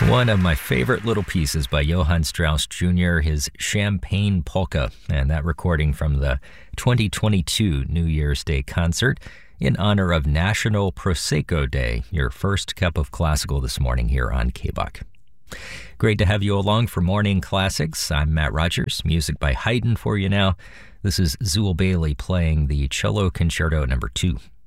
One of my favorite little pieces by Johann Strauss Jr., his Champagne Polka, and that recording from the 2022 New Year's Day concert in honor of National Prosecco Day, your first cup of classical this morning here on KBOK. Great to have you along for Morning Classics. I'm Matt Rogers, music by Haydn for you now. This is Zool Bailey playing the Cello Concerto No. 2.